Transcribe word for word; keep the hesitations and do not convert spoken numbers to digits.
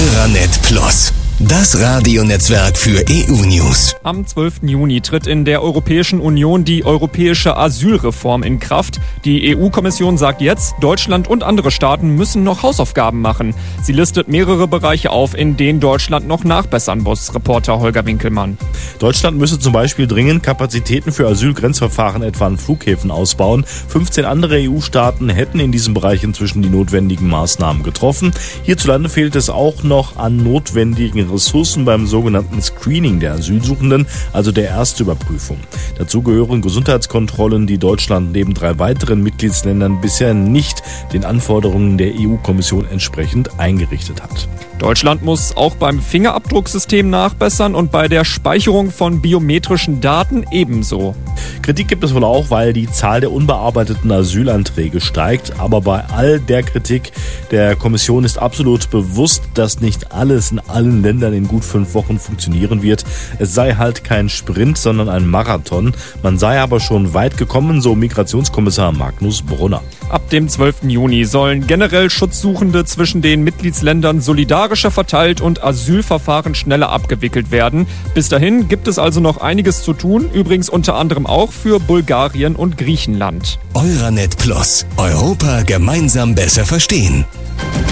Euranet Plus, das Radionetzwerk für E U-News. Am zwölften Juni tritt in der Europäischen Union die europäische Asylreform in Kraft. Die E U-Kommission sagt jetzt, Deutschland und andere Staaten müssen noch Hausaufgaben machen. Sie listet mehrere Bereiche auf, in denen Deutschland noch nachbessern muss, Reporter Holger Winkelmann. Deutschland müsse zum Beispiel dringend Kapazitäten für Asylgrenzverfahren etwa an Flughäfen ausbauen. fünfzehn andere E U-Staaten hätten in diesem Bereich inzwischen die notwendigen Maßnahmen getroffen. Hierzulande fehlt es auch noch an notwendigen Ressourcen beim sogenannten Screening der Asylsuchenden, also der Erstüberprüfung. Dazu gehören Gesundheitskontrollen, die Deutschland neben drei weiteren Mitgliedsländern bisher nicht den Anforderungen der E U-Kommission entsprechend eingerichtet hat. Deutschland muss auch beim Fingerabdrucksystem nachbessern und bei der Speicherung von biometrischen Daten ebenso. Kritik gibt es wohl auch, weil die Zahl der unbearbeiteten Asylanträge steigt. Aber bei all der Kritik der Kommission ist absolut bewusst, dass nicht alles in allen Ländern in gut fünf Wochen funktionieren wird. Es sei halt kein Sprint, sondern ein Marathon. Man sei aber schon weit gekommen, so Migrationskommissar Magnus Brunner. Ab dem zwölften Juni sollen generell Schutzsuchende zwischen den Mitgliedsländern solidarischer verteilt und Asylverfahren schneller abgewickelt werden. Bis dahin gibt es also noch einiges zu tun, übrigens unter anderem auch für Bulgarien und Griechenland. Euranet Plus, Europa gemeinsam besser verstehen.